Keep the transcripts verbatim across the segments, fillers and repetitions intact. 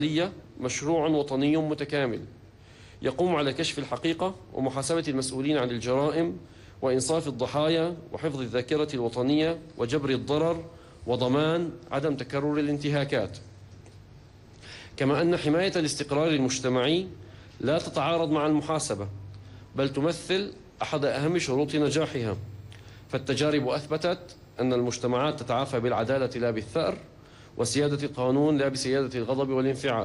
مشروع وطني متكامل يقوم على كشف الحقيقة ومحاسبة المسؤولين عن الجرائم وإنصاف الضحايا وحفظ الذاكرة الوطنية وجبر الضرر وضمان عدم تكرر الانتهاكات. كما أن حماية الاستقرار المجتمعي لا تتعارض مع المحاسبة، بل تمثل أحد أهم شروط نجاحها، فالتجارب أثبتت أن المجتمعات تتعافى بالعدالة لا بالثأر، وسيادة القانون لا بسيادة الغضب والانفعال.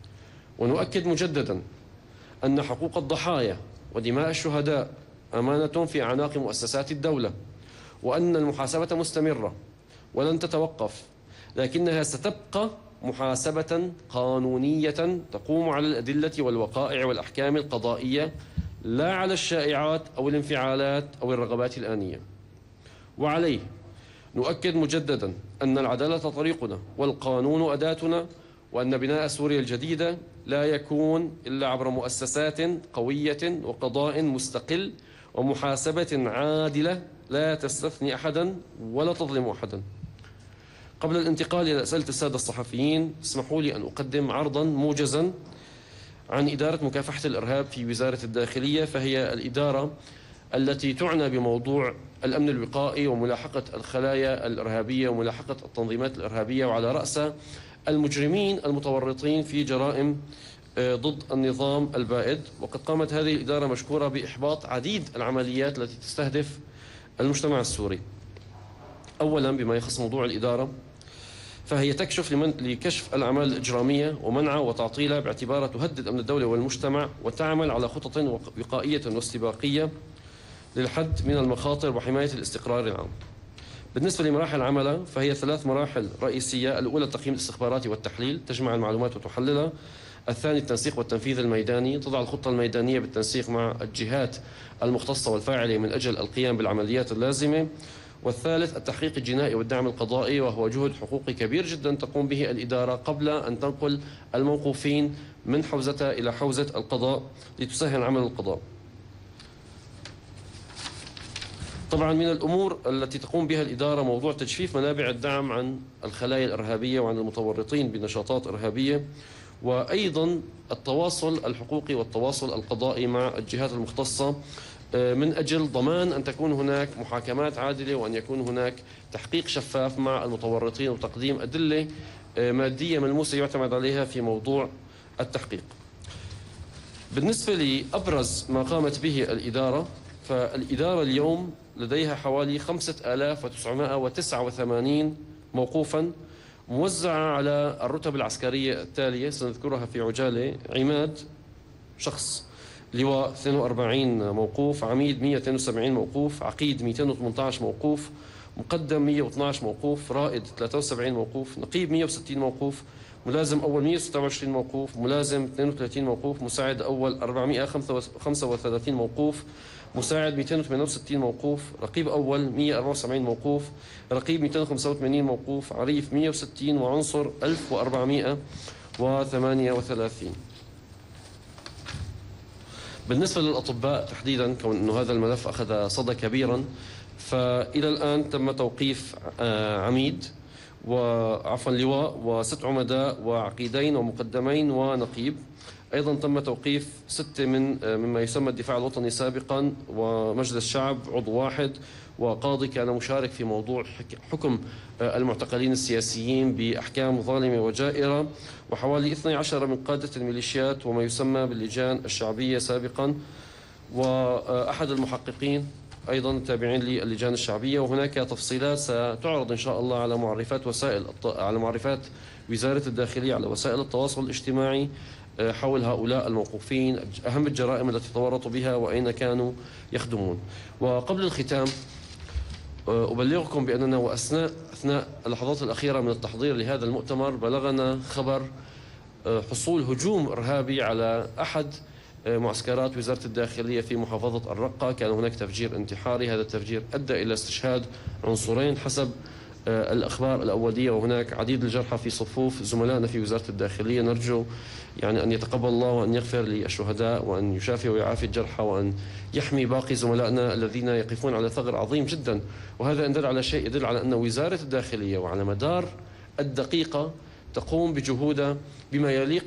ونؤكد مجددا أن حقوق الضحايا ودماء الشهداء أمانة في أعناق مؤسسات الدولة، وأن المحاسبة مستمرة ولن تتوقف، لكنها ستبقى محاسبة قانونية تقوم على الأدلة والوقائع والأحكام القضائية، لا على الشائعات أو الانفعالات أو الرغبات الآنية. وعليه نؤكد مجددا أن العدالة طريقنا والقانون أداتنا، وأن بناء سوريا الجديدة لا يكون إلا عبر مؤسسات قوية وقضاء مستقل ومحاسبة عادلة لا تستثني أحدا ولا تظلم أحدا. قبل الانتقال إلى أسئلة السادة الصحفيين، اسمحوا لي أن أقدم عرضا موجزا عن إدارة مكافحة الإرهاب في وزارة الداخلية، فهي الإدارة التي تعنى بموضوع الأمن الوقائي وملاحقة الخلايا الإرهابية وملاحقة التنظيمات الإرهابية، وعلى رأسها المجرمين المتورطين في جرائم ضد النظام البائد. وقد قامت هذه الإدارة مشكورة بإحباط عديد العمليات التي تستهدف المجتمع السوري. أولا بما يخص موضوع الإدارة، فهي تكشف لمن لكشف الأعمال الإجرامية ومنعها وتعطيلها باعتبارها تهدد أمن الدولة والمجتمع، وتعمل على خطط وقائية واستباقية للحد من المخاطر وحماية الاستقرار العام. بالنسبة لمراحل عملها، فهي ثلاث مراحل رئيسية: الأولى التقييم الاستخباراتي والتحليل، تجمع المعلومات وتحللها. الثاني التنسيق والتنفيذ الميداني، تضع الخطة الميدانية بالتنسيق مع الجهات المختصة والفاعلة من أجل القيام بالعمليات اللازمة. والثالث التحقيق الجنائي والدعم القضائي، وهو جهد حقوقي كبير جدا تقوم به الإدارة قبل أن تنقل الموقوفين من حوزتها إلى حوزة القضاء لتسهل عمل القضاء. طبعا من الأمور التي تقوم بها الإدارة موضوع تجفيف منابع الدعم عن الخلايا الإرهابية وعن المتورطين بنشاطات إرهابية، وأيضا التواصل الحقوقي والتواصل القضائي مع الجهات المختصة من أجل ضمان أن تكون هناك محاكمات عادلة، وأن يكون هناك تحقيق شفاف مع المتورطين وتقديم أدلة مادية ملموسة يعتمد عليها في موضوع التحقيق. بالنسبة لأبرز ما قامت به الإدارة، فالإدارة اليوم لديها حوالي خمسة آلاف وتسعمائة وتسعة وثمانين موقوفا موزعة على الرتب العسكرية التالية سنذكرها في عجالة: عماد شخص، لواء اثنين وأربعين موقوف، عميد مئة واثنين وسبعين موقوف، عقيد مئتين وثمانية عشر موقوف، مقدم مئة واثني عشر موقوف، رائد ثلاثة وسبعين موقوف، نقيب مئة وستين موقوف، ملازم أول مئة وستة وعشرين موقوف، ملازم اثنين وثلاثين موقوف، مساعد أول أربعمئة وخمسة وثلاثين موقوف، مساعد مئتين وثمانية وستين موقوف، رقيب أول مئة وأربعة وسبعين موقوف، رقيب مئتين وخمسة وثمانين موقوف، عريف مئة وستين، وعنصر ألف وأربعمئة وثمانية وثلاثين. بالنسبة للأطباء تحديدا، كون أنه هذا الملف أخذ صدى كبيرا، فإلى الآن تم توقيف عميد وعفوا لواء وست عمداء وعقيدين ومقدمين ونقيب. أيضا تم توقيف ستة من مما يسمى الدفاع الوطني سابقا، ومجلس شعب عضو واحد، وقاضي كان مشارك في موضوع حكم المعتقلين السياسيين بأحكام ظالمة وجائرة، وحوالي اثني عشر من قادة الميليشيات وما يسمى باللجان الشعبية سابقا، وأحد المحققين أيضا التابعين للجان الشعبية. وهناك تفصيلات ستعرض إن شاء الله على معرفات وسائل على معرفات وزارة الداخلية على وسائل التواصل الاجتماعي حول هؤلاء الموقوفين، أهم الجرائم التي تورطوا بها وأين كانوا يخدمون. وقبل الختام أبلغكم بأننا وأثناء أثناء اللحظات الأخيرة من التحضير لهذا المؤتمر بلغنا خبر حصول هجوم إرهابي على أحد معسكرات وزارة الداخلية في محافظة الرقة. كان هناك تفجير انتحاري، هذا التفجير أدى إلى استشهاد عنصرين حسب الأخبار الأولية، وهناك عديد الجرحى في صفوف زملائنا في وزارة الداخلية. نرجو يعني أن يتقبل الله وأن يغفر للشهداء وأن يشافي ويعافي الجرحى وأن يحمي باقي زملائنا الذين يقفون على ثغر عظيم جدا. وهذا إن دل على شيء يدل على أن وزارة الداخلية وعلى مدار الدقيقة تقوم بجهودها بما يليق